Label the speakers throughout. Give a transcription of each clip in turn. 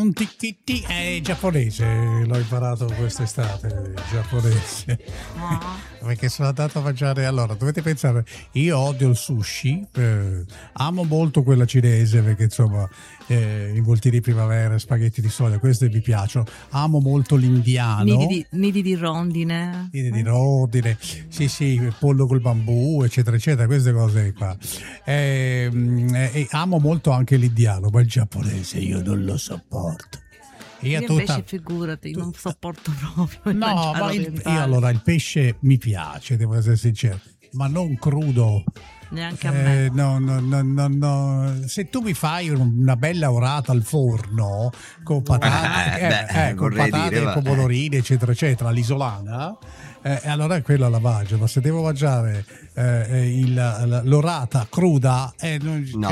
Speaker 1: un ticchitti è giapponese, l'ho imparato quest'estate, giapponese. Perché sono andato a mangiare, allora dovete pensare, io odio il sushi, amo molto quella cinese perché insomma involtini di primavera, spaghetti di soia, queste mi piacciono, amo molto l'indiano,
Speaker 2: nidi di rondine,
Speaker 1: sì, pollo col bambù eccetera eccetera, queste cose qua, e amo molto anche l'indiano, ma il giapponese io non lo sopporto.
Speaker 2: Io invece figurati, non sopporto proprio.
Speaker 1: No, ma io allora il pesce mi piace, devo essere sincero, ma non crudo.
Speaker 2: Neanche a me.
Speaker 1: No. Se tu mi fai una bella orata al forno con patate, e pomodorini eccetera eccetera, all'isolana, allora è quella la mangio, ma se devo mangiare l'orata cruda
Speaker 3: non si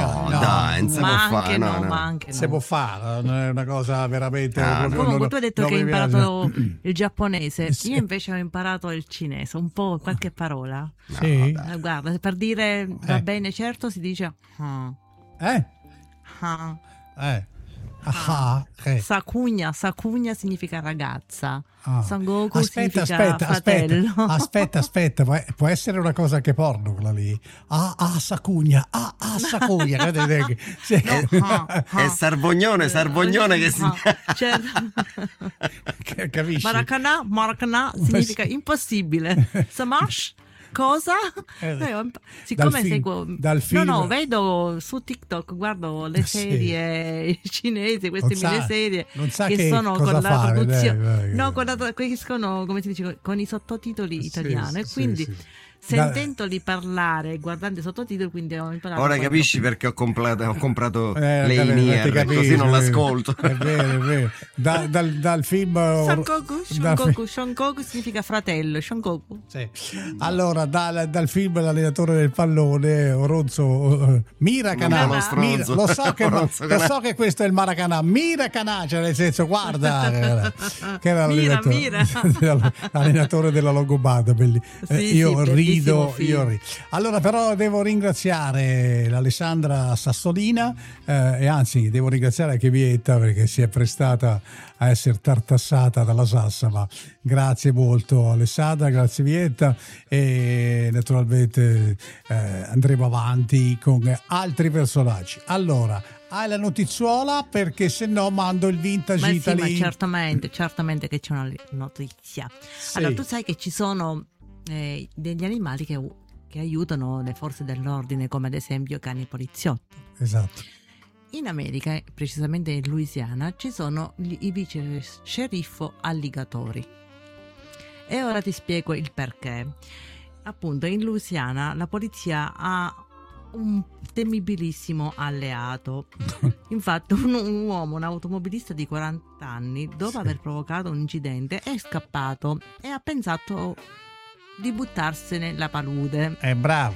Speaker 1: può fare, non è una cosa veramente.
Speaker 2: Comunque tu hai detto che hai imparato il giapponese, io invece ho imparato il cinese, un po' qualche parola.
Speaker 1: Sì.
Speaker 2: Guarda, per dire va bene, certo si dice Sakugna significa ragazza. Sangoku significa fratello.
Speaker 1: Aspetta, può essere una cosa anche porno quella lì. Sakugna. Sì.
Speaker 3: È Sarbognone che si
Speaker 2: certo.
Speaker 1: Capisci?
Speaker 2: Maracanã significa impossibile. Samash cosa? Siccome seguo
Speaker 1: dal film,
Speaker 2: vedo su TikTok, guardo le serie cinesi, queste miniserie che sono con la traduzione, che sono, come si dice, con i sottotitoli italiani, e quindi sentendoli parlare, guardando i sottotitoli, quindi ho imparato.
Speaker 3: Ora capisci perché ho comprato le in-ear, così non l'ascolto.
Speaker 1: È vero. Dal film
Speaker 2: Shonkoku significa fratello. Shonkoku.
Speaker 1: Sì. Allora dal film L'allenatore del pallone, Oronzo Miracanà. Lo so che questo è il Maracanà. Miracanà, cioè nel senso, guarda, che era l'allenatore della Longobardia. Io rido. Allora però devo ringraziare l'Alessandra Sassolina, e anzi devo ringraziare anche Vietta perché si è prestata a essere tartassata dalla Sassa, ma grazie molto Alessandra, grazie Vietta, e naturalmente andremo avanti con altri personaggi. Allora hai la notizuola, perché se no mando il Vintage Italy.
Speaker 2: Ma certamente che c'è una notizia. Sì. Allora tu sai che ci sono degli animali che aiutano le forze dell'ordine, come ad esempio cani poliziotto.
Speaker 1: Esatto.
Speaker 2: In America, precisamente in Louisiana, ci sono i vice sceriffo alligatori. E ora ti spiego il perché. Appunto, in Louisiana la polizia ha un temibilissimo alleato. Infatti un automobilista di 40 anni, dopo aver provocato un incidente, è scappato e ha pensato di buttarsene nella palude.
Speaker 1: È bravo.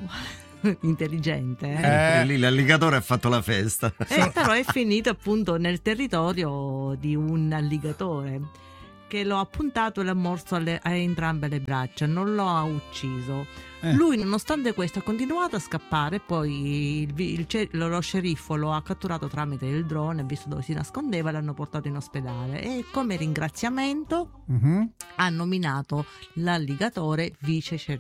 Speaker 2: Intelligente.
Speaker 3: Lì l'alligatore ha fatto la festa.
Speaker 2: Però è finito appunto nel territorio di un alligatore che lo ha puntato e l'ha morso a entrambe le braccia, non lo ha ucciso. Lui, nonostante questo, ha continuato a scappare. Poi lo sceriffo lo ha catturato tramite il drone, visto dove si nascondeva, e l'hanno portato in ospedale, e come ringraziamento ha nominato l'alligatore vice